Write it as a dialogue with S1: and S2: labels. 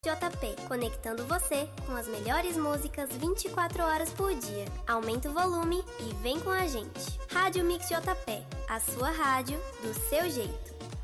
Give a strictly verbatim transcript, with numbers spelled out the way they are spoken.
S1: J P, conectando você com as melhores músicas vinte e quatro horas por dia. Aumenta o volume e vem com a gente. Rádio Mix J P, a sua rádio do seu jeito.